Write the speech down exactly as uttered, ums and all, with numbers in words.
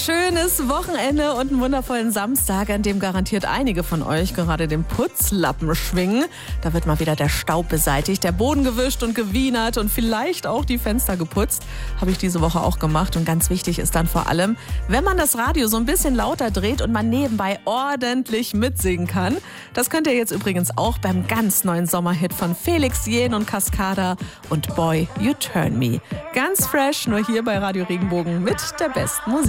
schönes Wochenende und einen wundervollen Samstag, an dem garantiert einige von euch gerade den Putzlappen schwingen. Da wird mal wieder der Staub beseitigt, der Boden gewischt und gewienert und vielleicht auch die Fenster geputzt. Habe ich diese Woche auch gemacht. Und ganz wichtig ist dann vor allem, wenn man das Radio so ein bisschen lauter dreht und man nebenbei ordentlich mitsingen kann. Das könnt ihr jetzt übrigens auch beim ganz neuen Sommerhit von Felix Jähn und Cascada und Boy, You Turn Me. Ganz fresh, nur hier bei Radio Regenbogen mit der besten Musik.